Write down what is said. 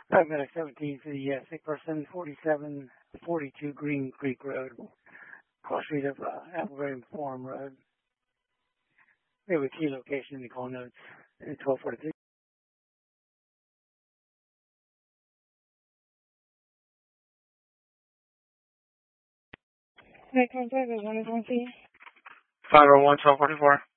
Medic 17 for the sick person, 4742 Green Creek Road, cross street of Appleberry Farm Road. We have a key location in the call notes, 1243. Contact is 120. 501 1244.